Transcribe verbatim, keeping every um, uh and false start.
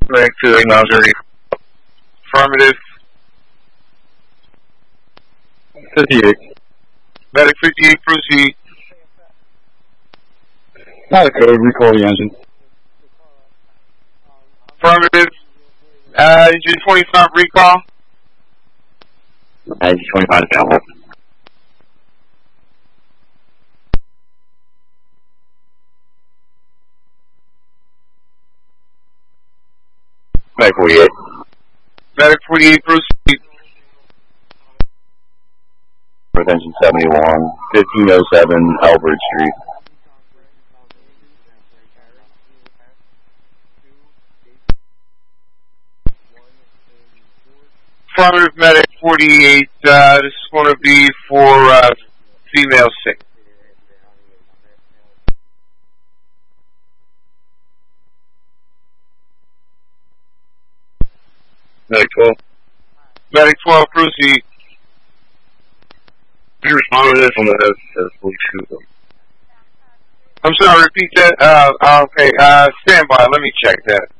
Medic two eight nine zero. Affirmative. fifty-eight. Medic fifty-eight, proceed. Not a code, recall the engine. Affirmative. Uh, engine twenty-five recall. Engine twenty-five down. Medic forty-eight. Medic forty-eight, proceed. With engine seventy-one, fifteen oh seven Albert Street. Affirmative, medic forty-eight. Uh, this is going to be for uh, female six. Medic twelve. Medic twelve, proceed. You respond to this on the head, please shoot them. I'm sorry, repeat that. Uh, okay, uh, stand by. Let me check that.